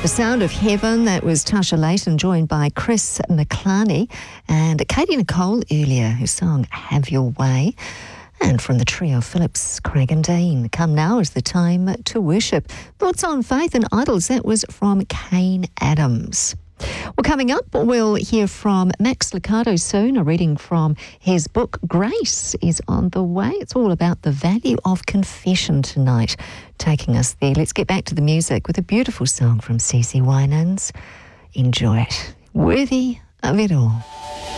The Sound of Heaven, that was Tasha Layton, joined by Chris McClarney and Katie Nicole earlier, who sang Have Your Way. And from the trio Phillips, Craig and Dean, Come Now is the Time to Worship. Thoughts on Faith and Idols, that was from Kane Adams. Well, coming up, we'll hear from Max Lucado soon. A reading from his book, Grace, is on the way. It's all about the value of confession tonight, taking us there. Let's get back to the music with a beautiful song from CeCe Winans. Enjoy it. Worthy of it all.